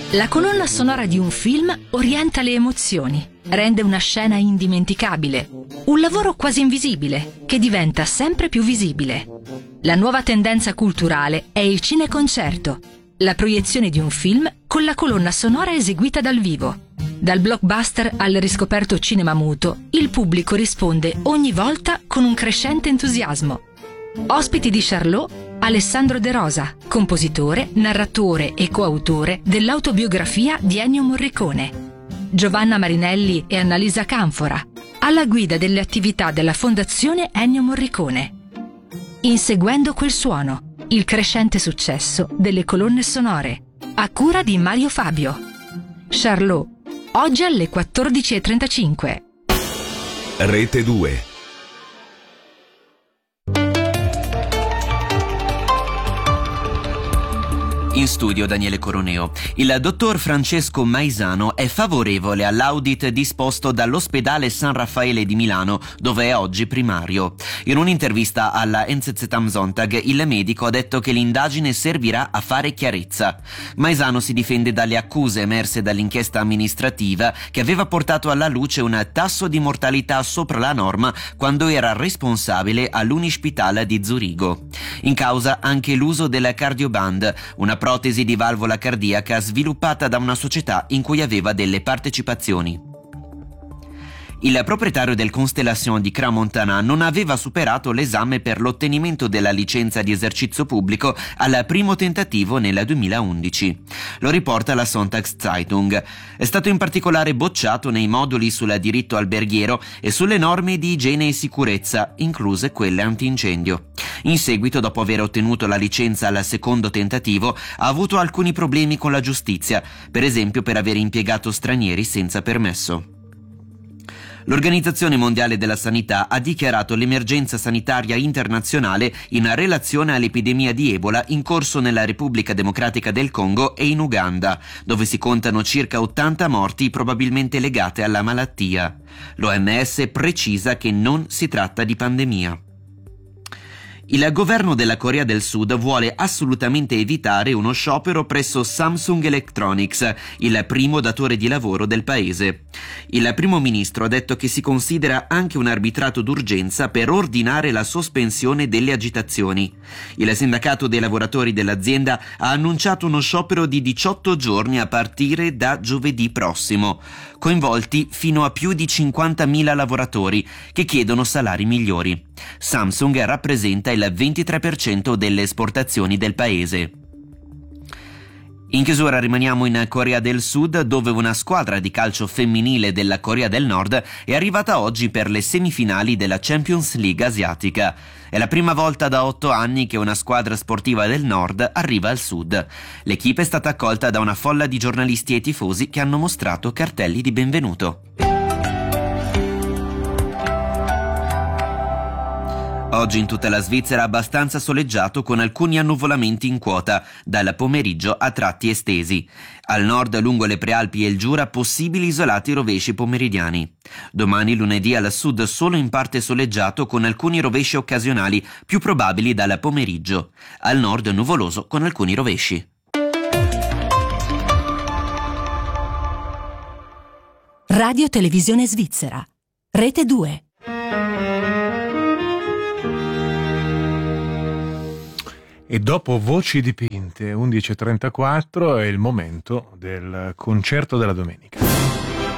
La colonna sonora di un film orienta le emozioni, rende una scena indimenticabile, un lavoro quasi invisibile che diventa sempre più visibile. La nuova tendenza culturale è il cineconcerto, la proiezione di un film con la colonna sonora eseguita dal vivo. Dal blockbuster al riscoperto cinema muto, il pubblico risponde ogni volta con un crescente entusiasmo. Ospiti di Charlot, Alessandro De Rosa, compositore, narratore e coautore dell'autobiografia di Ennio Morricone. Giovanna Marinelli e Annalisa Canfora, alla guida delle attività della Fondazione Ennio Morricone. Inseguendo quel suono, il crescente successo delle colonne sonore, a cura di Mario Fabio. Charlot, oggi alle 14:35. Rete 2. In studio Daniele Coroneo. Il dottor Francesco Maisano è favorevole all'audit disposto dall'ospedale San Raffaele di Milano, dove è oggi primario. In un'intervista alla NZZ am Sonntag, il medico ha detto che l'indagine servirà a fare chiarezza. Maisano si difende dalle accuse emerse dall'inchiesta amministrativa che aveva portato alla luce un tasso di mortalità sopra la norma quando era responsabile all'Unispital di Zurigo. In causa anche l'uso della Cardioband, una protesi di valvola cardiaca sviluppata da una società in cui aveva delle partecipazioni. Il proprietario del Constellation di Crans-Montana non aveva superato l'esame per l'ottenimento della licenza di esercizio pubblico al primo tentativo nel 2011. Lo riporta la Sonntagszeitung. È stato in particolare bocciato nei moduli sul diritto alberghiero e sulle norme di igiene e sicurezza, incluse quelle antincendio. In seguito, dopo aver ottenuto la licenza al secondo tentativo, ha avuto alcuni problemi con la giustizia, per esempio per aver impiegato stranieri senza permesso. L'Organizzazione Mondiale della Sanità ha dichiarato l'emergenza sanitaria internazionale in relazione all'epidemia di Ebola in corso nella Repubblica Democratica del Congo e in Uganda, dove si contano circa 80 morti probabilmente legate alla malattia. L'OMS precisa che non si tratta di pandemia. Il governo della Corea del Sud vuole assolutamente evitare uno sciopero presso Samsung Electronics, il primo datore di lavoro del paese. Il primo ministro ha detto che si considera anche un arbitrato d'urgenza per ordinare la sospensione delle agitazioni. Il sindacato dei lavoratori dell'azienda ha annunciato uno sciopero di 18 giorni a partire da giovedì prossimo, coinvolti fino a più di 50.000 lavoratori che chiedono salari migliori. Samsung rappresenta il 23% delle esportazioni del paese. In chiusura rimaniamo in Corea del Sud, dove una squadra di calcio femminile della Corea del Nord è arrivata oggi per le semifinali della Champions League asiatica. È la prima volta da 8 anni che una squadra sportiva del Nord arriva al Sud. L'equipe è stata accolta da una folla di giornalisti e tifosi che hanno mostrato cartelli di benvenuto. Oggi in tutta la Svizzera abbastanza soleggiato con alcuni annuvolamenti in quota, dal pomeriggio a tratti estesi. Al nord, lungo le Prealpi e il Giura, possibili isolati rovesci pomeridiani. Domani lunedì al sud solo in parte soleggiato con alcuni rovesci occasionali, più probabili dal pomeriggio. Al nord nuvoloso con alcuni rovesci. Radio Televisione Svizzera. Rete 2. E dopo Voci dipinte, 11:34, è il momento del concerto della domenica.